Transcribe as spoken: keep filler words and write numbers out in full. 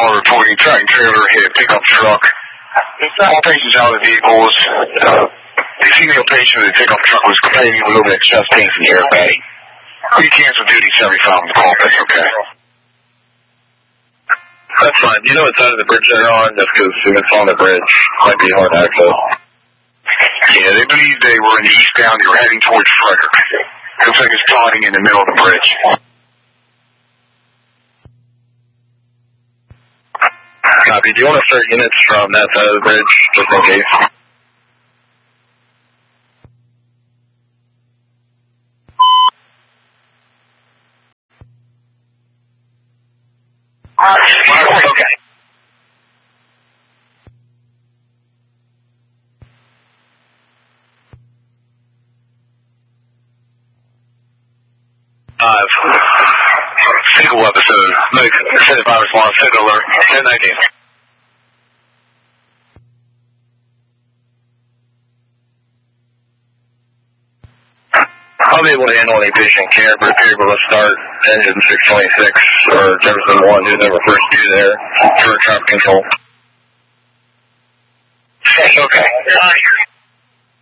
call reporting tractor trailer hit a pickup truck. All patients out of the vehicles. The female patient in the pickup truck was complaining of a little bit of chest pain from the airbag. We cancel duty seventy-five on the call, that's okay. That's fine. Do you know what side of the bridge they're on? Just because if it's on the bridge, it might be hard to access. Yeah, they believe they were in the eastbound. They were heading towards Frederick. Looks like it's plotting in the middle of the bridge. Copy. Do you want to start units from that side of the bridge, just in case? Okay. Five. Single episode. Make seventy-five response. Signal alert. ten nineteen. I'll be able to handle any patient care, but if you're able to start engine six twenty-six or Jefferson one, whoever first due there, for traffic control. Okay.